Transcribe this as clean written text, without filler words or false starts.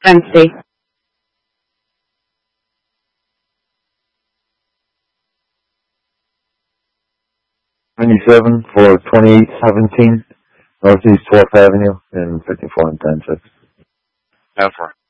Wednesday. 97 for 2817 Northeast 12th Avenue and 54 and 10-6. Effort.